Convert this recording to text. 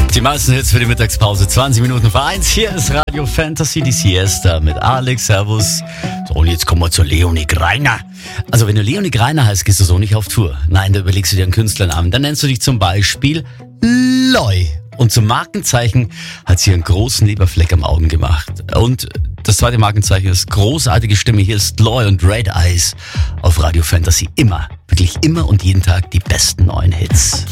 Die meisten Hits für die Mittagspause, 20 Minuten vor 1. Hier ist Radio Fantasy, die Siesta mit Alex, Servus. So, und jetzt kommen wir zu Leonie Greiner. Also wenn du Leonie Greiner heißt, gehst du so nicht auf Tour. Nein, da überlegst du dir einen Künstlernamen. Dann nennst du dich zum Beispiel Loi. Und zum Markenzeichen hat sie einen großen Leberfleck am Augen gemacht. Und das zweite Markenzeichen ist großartige Stimme. Hier ist Loi und Red Eyes auf Radio Fantasy. Immer, wirklich immer und jeden Tag die besten neuen Hits.